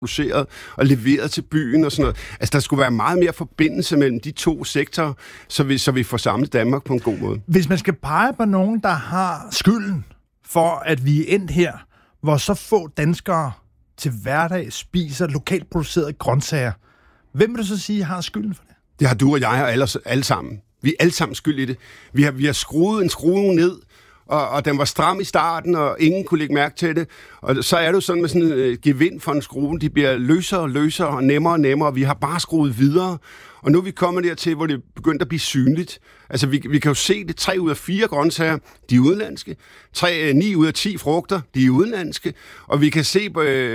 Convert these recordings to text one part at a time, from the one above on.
produceret og leveret til byen og sådan noget. Altså, der skulle være meget mere forbindelse mellem de to sektorer, så vi får samlet Danmark på en god måde. Hvis man skal pege på nogen, der har skylden for, at vi er endt her, hvor så få danskere til hverdag spiser lokalt producerede grøntsager, hvem vil du så sige har skylden for det? Det har du og jeg og alle sammen. Vi er alle sammen skyld i det. Vi har skruet en skrue ned, og den var stram i starten, og ingen kunne lægge mærke til det. Og så er det jo sådan med sådan en gevind for en skrue. De bliver løsere og løsere og nemmere og nemmere. Vi har bare skruet videre. Og nu er vi kommet dertil, hvor det er begyndt at blive synligt. Altså, vi kan jo se det. 3 ud af 4 grøntsager, de er udenlandske. 9 ud af 10 frugter, de er udenlandske. Og vi kan se,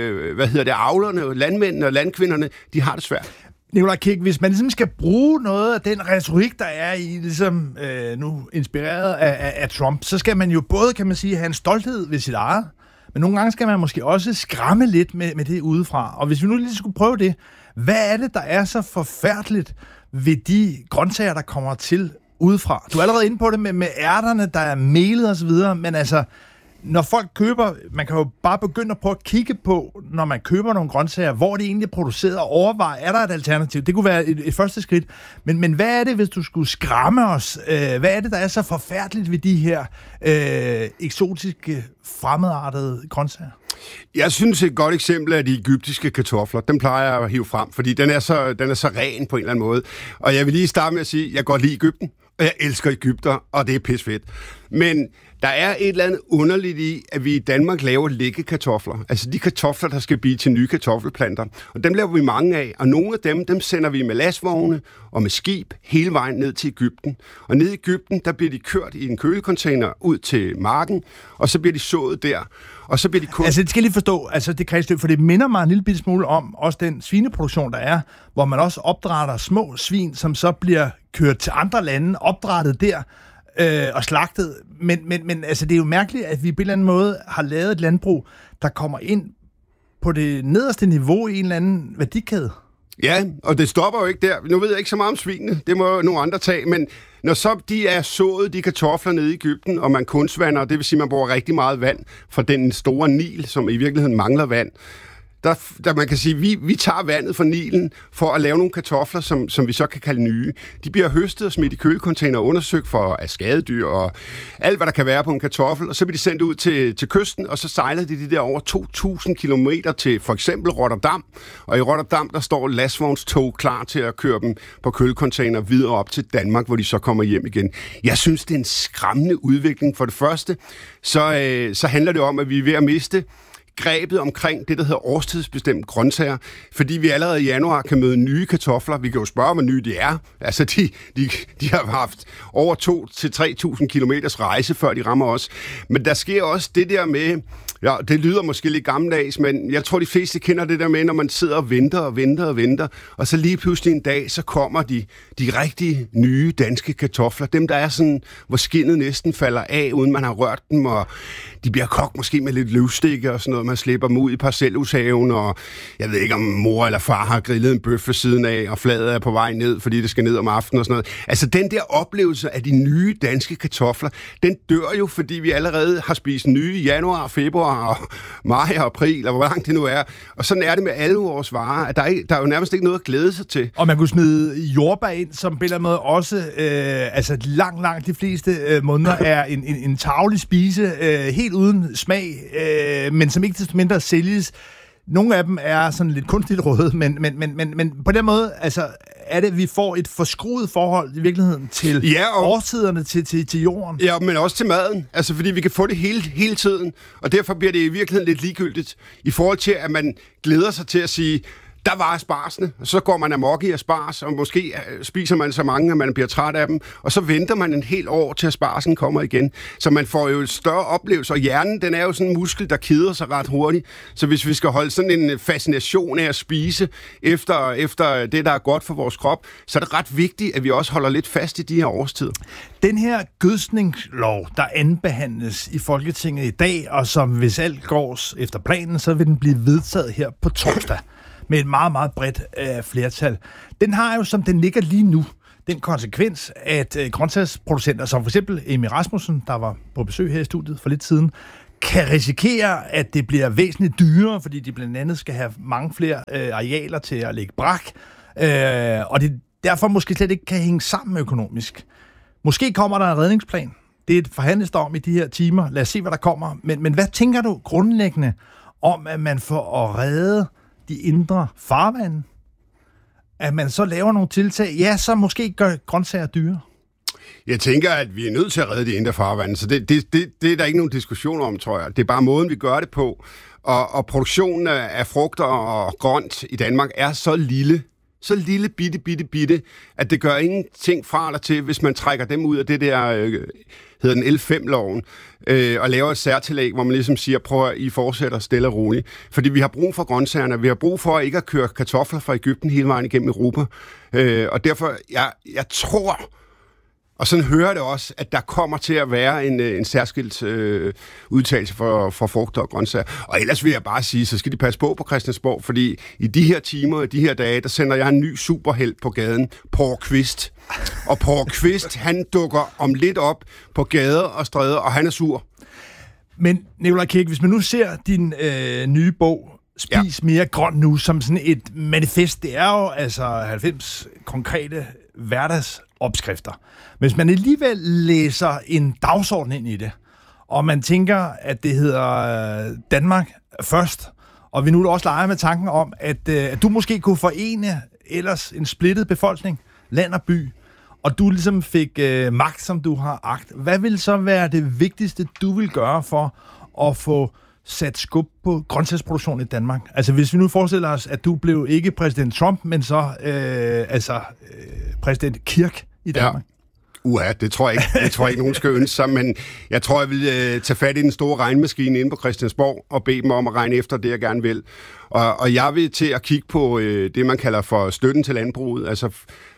avlerne, landmændene og landkvinderne, de har det svært. Nikolaj Kirk, hvis man ligesom skal bruge noget af den retorik, der er i, ligesom nu inspireret af Trump, så skal man jo både, kan man sige, have en stolthed ved sit eget, men nogle gange skal man måske også skræmme lidt med det udefra. Og hvis vi nu lige skulle prøve det, hvad er det, der er så forfærdeligt ved de grøntsager, der kommer til udefra? Du er allerede inde på det med ærterne, der er melet osv., men altså, når folk køber, man kan jo bare begynde at prøve at kigge på, når man køber nogle grøntsager, hvor det egentlig er produceret, og overveje, er der et alternativ? Det kunne være et første skridt. Men hvad er det, hvis du skulle skræmme os? Hvad er det, der er så forfærdeligt ved de her eksotiske, fremmedartede grøntsager? Jeg synes, et godt eksempel er de egyptiske kartofler. Den plejer jeg at hive frem, fordi den er så ren på en eller anden måde. Og jeg vil lige starte med at sige, at jeg godt lide Egypten, og jeg elsker Egypter, og det er pisfedt. Men der er et eller andet underligt i, at vi i Danmark laver læggekartofler. Altså de kartofler, der skal blive til nye kartoffelplanter. Og dem laver vi mange af, og nogle af dem sender vi med lastvogne og med skib hele vejen ned til Egypten. Og ned i Egypten, der bliver de kørt i en kølecontainer ud til marken, og så bliver de sået der. Og så bliver de Altså det skal lige forstå, altså det kredsløb, for det minder mig en lille bitte smule om også den svineproduktion, der er, hvor man også opdrætter små svin, som så bliver kørt til andre lande, opdrættet der, og slagtet. Men altså, det er jo mærkeligt, at vi på en eller anden måde har lavet et landbrug, der kommer ind på det nederste niveau i en eller anden værdikæde. Ja, og det stopper jo ikke der. Nu ved jeg ikke så meget om svinene, det må nogle andre tage, men når så de er sået, de kartofler nede i Egypten, og man kunstvander, det vil sige, at man bruger rigtig meget vand fra den store Nil, som i virkeligheden mangler vand, der man kan sige, vi tager vandet fra Nilen for at lave nogle kartofler, som vi så kan kalde nye. De bliver høstet og smidt i kølecontainer og undersøgt for skadedyr og alt, hvad der kan være på en kartoffel, og så bliver de sendt ud til kysten, og så sejler de der over 2.000 kilometer til for eksempel Rotterdam, og i Rotterdam, der står lastvognstog klar til at køre dem på kølecontainer videre op til Danmark, hvor de så kommer hjem igen. Jeg synes, det er en skræmmende udvikling. For det første, så handler det om, at vi er ved at miste grebet omkring det, der hedder årstidsbestemt grøntsager, fordi vi allerede i januar kan møde nye kartofler. Vi kan jo spørge, hvor nye de er. Altså, de har haft over 2.000 til 3.000 kilometers rejse, før de rammer os. Men der sker også det der med, ja, det lyder måske lidt gammeldags, men jeg tror, de fleste kender det der med, når man sidder og venter, og så lige pludselig en dag, så kommer de rigtige nye danske kartofler. Dem, der er sådan, hvor skindet næsten falder af, uden man har rørt dem, og de bliver kogt måske med lidt løvstikker og sådan noget. Man slipper dem ud i parcelhushaven, og jeg ved ikke, om mor eller far har grillet en bøf ved siden af, og fladet er på vej ned, fordi det skal ned om aftenen og sådan noget. Altså, den der oplevelse af de nye danske kartofler, den dør jo, fordi vi allerede har spist nye i januar, februar og maj og april, og hvor langt det nu er. Og sådan er det med alle vores varer, at der er jo nærmest ikke noget at glæde sig til. Og man kunne smide jordbær ind, som på en måde også, altså langt de fleste måneder er en tarvelig spise, helt uden smag, men som ikke desto mindre sælges. Nogle af dem er sådan lidt kunstigt røde, men på den måde, altså, er det, at vi får et forskruet forhold i virkeligheden til årstiderne, til jorden. Ja, men også til maden. Altså, fordi vi kan få det hele tiden, og derfor bliver det i virkeligheden lidt ligegyldigt i forhold til, at man glæder sig til at sige, der var asparsene, så går man amok i aspars, og måske spiser man så mange, at man bliver træt af dem, og så venter man en hel år til asparsen kommer igen. Så man får jo et større oplevelse, og hjernen, den er jo sådan en muskel, der keder sig ret hurtigt. Så hvis vi skal holde sådan en fascination af at spise efter det, der er godt for vores krop, så er det ret vigtigt, at vi også holder lidt fast i de her årstider. Den her gødskningslov, der anbehandles i Folketinget i dag, og som hvis alt går efter planen, så vil den blive vedtaget her på torsdag med et meget, meget bredt flertal. Den har jo, som den ligger lige nu, den konsekvens, at grøntsagsproducenter, som for eksempel Emil Rasmussen, der var på besøg her i studiet for lidt siden, kan risikere, at det bliver væsentligt dyrere, fordi de blandt andet skal have mange flere arealer til at lægge brak, og det derfor måske slet ikke kan hænge sammen økonomisk. Måske kommer der en redningsplan. Det er et forhandlet om i de her timer. Lad os se, hvad der kommer. Men hvad tænker du grundlæggende om, at man for at redde de indre farvande, at man så laver nogle tiltag, ja, så måske gør grøntsager dyre? Jeg tænker, at vi er nødt til at redde de indre farvande, så det er der ikke nogen diskussion om, tror jeg. Det er bare måden, vi gør det på. Og produktionen af frugter og grønt i Danmark er så lille, bitte, at det gør ingenting fra eller til, hvis man trækker dem ud af det der, hedder den L5-loven, og laver et særtillæg, hvor man ligesom siger, prøv at I fortsætter stille og roligt. Fordi vi har brug for grøntsagerne, vi har brug for ikke at køre kartofler fra Egypten hele vejen igennem Europa. Og derfor, jeg tror, og sådan hører det også, at der kommer til at være en særskilt udtalelse for frugter og grøntsager. Og ellers vil jeg bare sige, så skal de passe på Christiansborg, fordi i de her timer, i de her dage, der sender jeg en ny superhelt på gaden, Poul Kvist. Og Poul Kvist, han dukker om lidt op på gader og stræder, og han er sur. Men Nikolaj Kirk, hvis man nu ser din nye bog, Spis mere grønt nu, som sådan et manifest, det er jo altså 90 konkrete hverdagsopskrifter. Hvis man alligevel læser en dagsorden ind i det, og man tænker, at det hedder Danmark først, og vi nu også leger med tanken om, at du måske kunne forene ellers en splittet befolkning, land og by, og du ligesom fik magt, som du har agt. Hvad vil så være det vigtigste, du vil gøre for at få sat skub på grøntsagsproduktion i Danmark? Altså hvis vi nu forestiller os, at du blev ikke præsident Trump, men så præsident Kirk i Danmark. Ja. Det tror jeg ikke, nogen skal ønske sig, men jeg tror, jeg vil tage fat i den store regnmaskine inde på Christiansborg og bede dem om at regne efter det, jeg gerne vil. Og jeg vil til at kigge på det, man kalder for støtten til landbruget, altså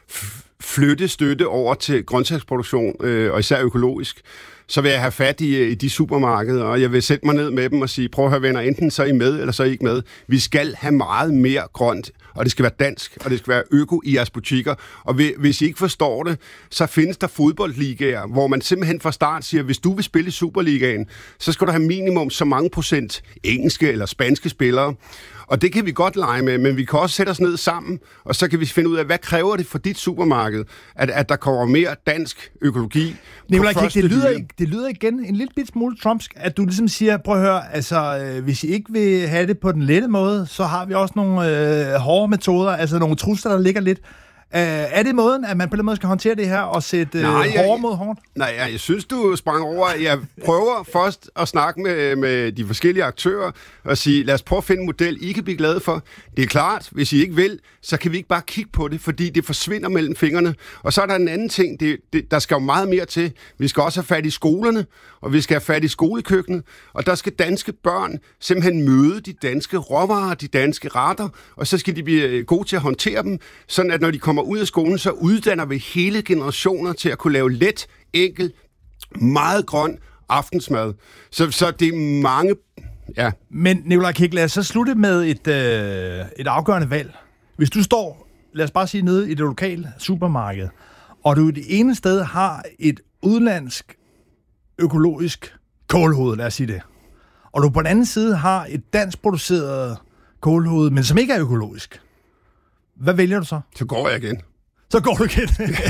flytte støtte over til grøntsagsproduktion, og især økologisk. Så vil jeg have fat i de supermarkeder, og jeg vil sætte mig ned med dem og sige, prøv at høre venner, enten så er I med, eller så er I ikke med. Vi skal have meget mere grønt, og det skal være dansk, og det skal være øko i jeres butikker. Og hvis I ikke forstår det, så findes der fodboldligaer, hvor man simpelthen fra start siger, hvis du vil spille i Superligaen, så skal du have minimum så mange procent engelske eller spanske spillere. Og det kan vi godt lege med, men vi kan også sætte os ned sammen, og så kan vi finde ud af, hvad kræver det for dit supermarked, at der kommer mere dansk økologi. Nikolaj Kirk, det lyder igen en lille bit smule trumpsk, at du ligesom siger, prøv at høre, altså hvis I ikke vil have det på den lette måde, så har vi også nogle hårde metoder, altså nogle trusler, der ligger lidt. Er det måden, at man på den måde skal håndtere det her og sætte hårdt mod hårdt? Nej, jeg synes, du sprang over. Jeg prøver først at snakke med de forskellige aktører og sige, lad os prøve at finde en model, I kan blive glade for. Det er klart, hvis I ikke vil, så kan vi ikke bare kigge på det, fordi det forsvinder mellem fingrene. Og så er der en anden ting, der skal jo meget mere til. Vi skal også have fat i skolerne, og vi skal have fat i skolekøkkenet, og der skal danske børn simpelthen møde de danske råvarer, de danske retter, og så skal de blive gode til at håndtere dem, sådan at når de kommer ud af skolen, så uddanner vi hele generationer til at kunne lave let, enkel, meget grøn aftensmad. Så det er mange... Ja. Men Nikolaj Kirk, lad os så slutte med et afgørende valg. Hvis du står, lad os bare sige, nede i det lokale supermarked, og du i det ene sted har et udenlandsk økologisk kålhoved, lad os sige det, og du på den anden side har et dansk produceret kålhoved, men som ikke er økologisk, hvad vælger du så? Så går jeg igen. Så går du igen.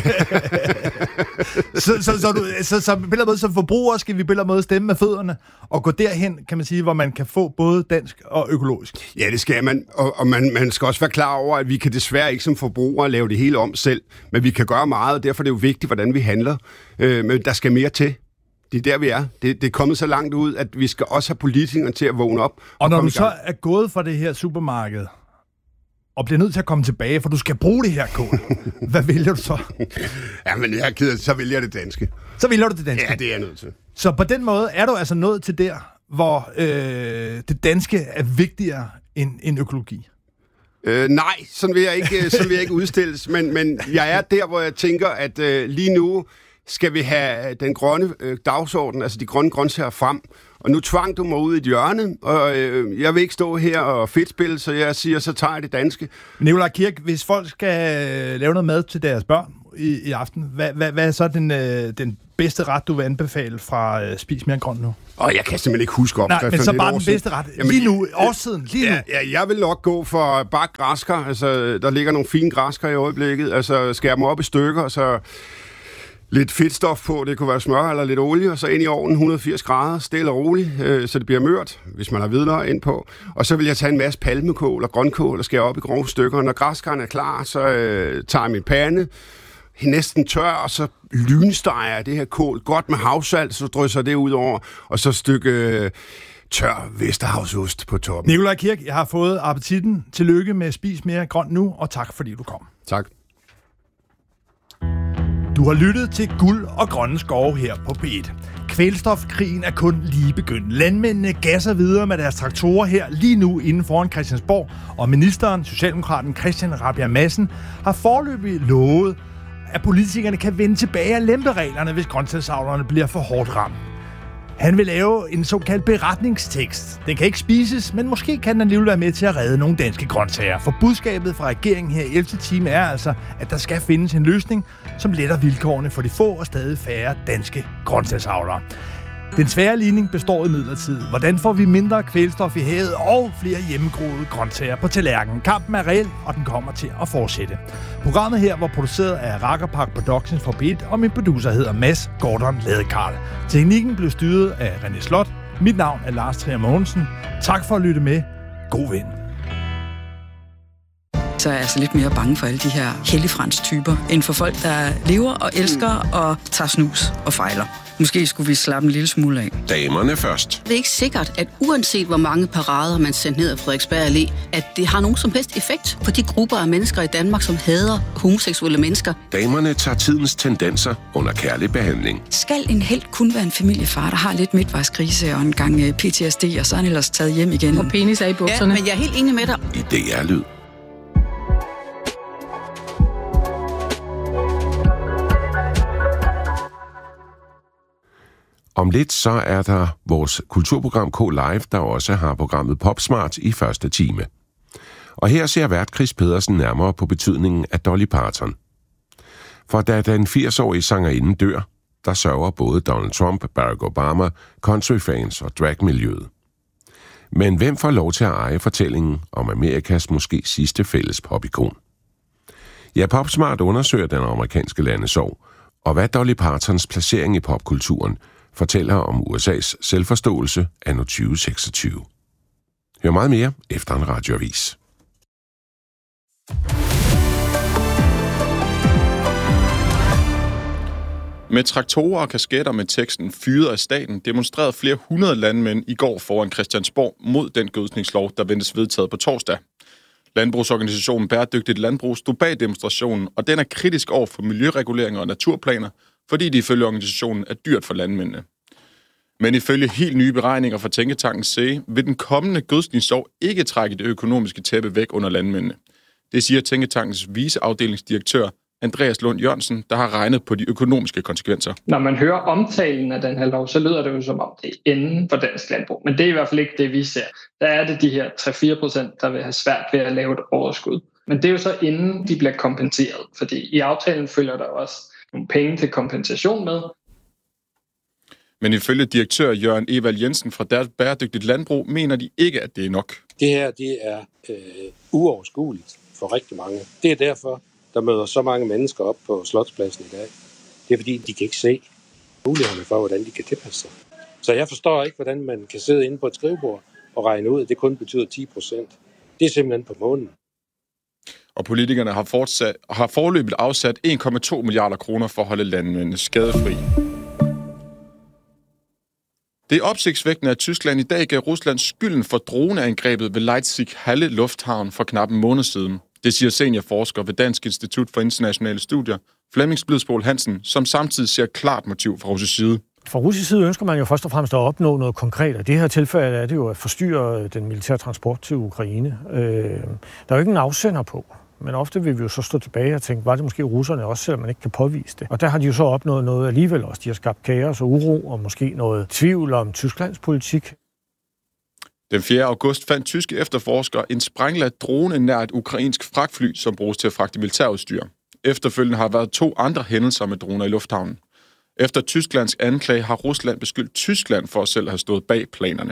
så på en måde som forbruger skal vi på en måde stemme med fødderne og gå derhen, kan man sige, hvor man kan få både dansk og økologisk. Ja, det skal man. Og man skal også være klar over, at vi kan desværre ikke som forbrugere lave det hele om selv, men vi kan gøre meget, og derfor er det jo vigtigt, hvordan vi handler. Men der skal mere til. Det er der, vi er. Det er kommet så langt ud, at vi skal også have politikerne til at vågne op. Og når du så er gået fra det her supermarked, og bliver nødt til at komme tilbage, for du skal bruge det her kål. Hvad vælger du så? Jamen, jeg er ked af det. Så vælger det danske. Så vælger du det danske? Ja, det er jeg nødt til. Så på den måde er du altså nået til der, hvor det danske er vigtigere end økologi? Nej, sådan vil jeg ikke udstilles, men jeg er der, hvor jeg tænker, at lige nu skal vi have den grønne dagsorden, altså de grønne grøntsager frem. Og nu tvang du mig ud i et hjørne, og jeg vil ikke stå her og fedtspille, så jeg siger, så tager jeg det danske. Nikolaj Kirk, hvis folk skal lave noget mad til deres børn i aften. Hvad er så den bedste ret, du vil anbefale fra Spis mere grønt nu? Jeg kan simpelthen ikke huske opskriften. Nej, men så bare den bedste ret. Lige nu, årstiden, lige nu. Ja, jeg vil nok gå for bagt græsker. Altså, der ligger nogle fine græsker i øjeblikket. Altså, skære dem op i stykker, så lidt fedtstof på, det kunne være smør eller lidt olie, og så ind i ovnen 180 grader, stille og roligt, så det bliver mørt, hvis man har hvidløg ind på. Og så vil jeg tage en masse palmekål og grønkål og skære op i grove stykker. Når græskerne er klar, så tager jeg min pande, næsten tør, og så lynsteger jeg det her kål godt med havsalt, så drysser det ud over, og så et stykke tør Vesterhavsost på toppen. Nikolaj Kirk, jeg har fået appetitten. Tillykke med Spis mere grønt nu, og tak fordi du kom. Tak. Du har lyttet til Guld og Grønne Skove her på P1. Kvælstofkrigen er kun lige begyndt. Landmændene gasser videre med deres traktorer her lige nu inden foran Christiansborg, og ministeren, socialdemokraten Christian Rabjerg Madsen, har foreløbig lovet, at politikerne kan vende tilbage og lempe reglerne, hvis grøntsagsavlerne bliver for hårdt ramt. Han vil lave en såkaldt beretningstekst. Den kan ikke spises, men måske kan den alligevel være med til at redde nogle danske grøntsager. For budskabet fra regeringen her i 11. time er altså, at der skal findes en løsning, som letter vilkårene for de få og stadig færre danske grøntsagsavlere. Den svære ligning består imidlertid. Hvordan får vi mindre kvælstof i havet og flere hjemmegroede grøntsager på tallerkenen? Kampen er reel, og den kommer til at fortsætte. Programmet her var produceret af Rakkerpark Productions for P1, og min producer hedder Mads Gordon Ladekarl. Teknikken blev styret af René Slot. Mit navn er Lars Trier Mogensen. Tak for at lytte med. God vind. Så er jeg altså lidt mere bange for alle de her helligfrans-typer, end for folk, der lever og elsker og tager snus og fejler. Måske skulle vi slappe en lille smule af. Damerne først. Det er ikke sikkert, at uanset hvor mange parader man sender ned af Frederiksberg Allé, at det har nogen som helst effekt på de grupper af mennesker i Danmark, som hader homoseksuelle mennesker. Damerne tager tidens tendenser under kærlig behandling. Skal en helt kun være en familiefar, der har lidt midtvejskrise og en gang PTSD, og så er han ellers taget hjem igen? Og penis er i bukserne. Ja, men jeg er helt enig med dig. I DR-lyd. Om lidt så er der vores kulturprogram K-Live, der også har programmet Popsmart i første time. Og her ser vært Chris Pedersen nærmere på betydningen af Dolly Parton. For da den 80-årige sangerinde dør, der sørger både Donald Trump, Barack Obama, countryfans og dragmiljøet. Men hvem får lov til at eje fortællingen om Amerikas måske sidste fælles popikon? Ja, Popsmart undersøger den amerikanske landesorg, og hvad Dolly Partons placering i popkulturen fortæller om USA's selvforståelse anno 2026. Hør meget mere efter en radioavis. Med traktorer og kasketter med teksten "Fyret af staten" demonstrerede flere hundrede landmænd i går foran Christiansborg mod den gødskningslov, der ventes vedtaget på torsdag. Landbrugsorganisationen Bæredygtigt Landbrug stod bag demonstrationen, og den er kritisk over for miljøreguleringer og naturplaner, fordi det ifølge organisationen er dyrt for landmændene. Men ifølge helt nye beregninger fra Tænketanken SE, vil den kommende gødskningslov ikke trække det økonomiske tæppe væk under landmændene. Det siger Tænketankens viceafdelingsdirektør Andreas Lund Jørgensen, der har regnet på de økonomiske konsekvenser. Når man hører omtalen af den her lov, så lyder det jo som om det er inden for dansk landbrug. Men det er i hvert fald ikke det, vi ser. Der er det de her 3-4%, der vil have svært ved at lave et overskud. Men det er jo så inden de bliver kompenseret, fordi i aftalen følger der også nogle penge til kompensation med. Men ifølge direktør Jørgen Evald Jensen fra Bæredygtigt Landbrug mener de ikke, at det er nok. Det her det er uoverskueligt for rigtig mange. Det er derfor, der møder så mange mennesker op på Slotspladsen i dag. Det er fordi, de kan ikke se mulighederne for, hvordan de kan tilpasse sig. Så jeg forstår ikke, hvordan man kan sidde inde på et skrivebord og regne ud, at det kun betyder 10%. Det er simpelthen på månen. Og politikerne har foreløbigt afsat 1,2 milliarder kroner for at holde landmændene skadefri. Det er opsigtsvækkende, at Tyskland i dag gav Rusland skylden for droneangrebet ved Leipzig-Halle Lufthavn for knap en måned siden. Det siger seniorforsker ved Dansk Institut for Internationale Studier, Flemming Splidsbol Hansen, som samtidig ser klart motiv fra russisk side. Fra russisk side ønsker man jo først og fremmest at opnå noget konkret, og det her tilfælde er det jo at forstyrre den militære transport til Ukraine. Der er jo ikke en afsender på, men ofte vil vi jo så stå tilbage og tænke, var det måske russerne også, selvom man ikke kan påvise det. Og der har de jo så opnået noget alligevel også. De har skabt kaos og uro, og måske noget tvivl om Tysklands politik. Den 4. august fandt tyske efterforskere en sprængladt drone nær et ukrainsk fragtfly, som bruges til at fragte militærudstyr. Efterfølgende har været 2 andre hændelser med droner i lufthavnen. Efter Tysklands anklage har Rusland beskyldt Tyskland for at selv have stået bag planerne.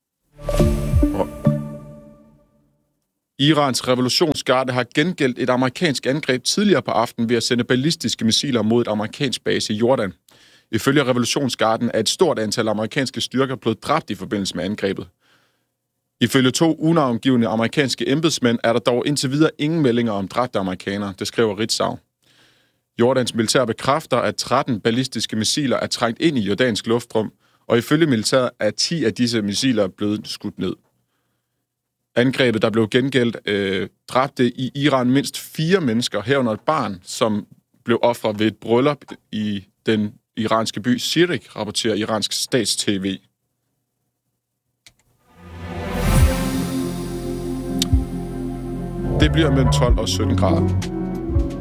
Irans revolutionsgarde har gengældt et amerikansk angreb tidligere på aftenen ved at sende ballistiske missiler mod et amerikansk base i Jordan. Ifølge revolutionsgarden er et stort antal amerikanske styrker blevet dræbt i forbindelse med angrebet. Ifølge 2 unavngivne amerikanske embedsmænd er der dog indtil videre ingen meldinger om dræbte amerikanere, det skriver Ritzau. Jordans militær bekræfter, at 13 ballistiske missiler er trængt ind i jordansk luftrum, og ifølge militæret er 10 af disse missiler blevet skudt ned. Angrebet, der blev gengældt, dræbte i Iran mindst 4 mennesker, herunder et barn, som blev ofret ved et bryllup i den iranske by Sirik, rapporterer iransk stats-TV. Det bliver mellem 12 og 17 grader.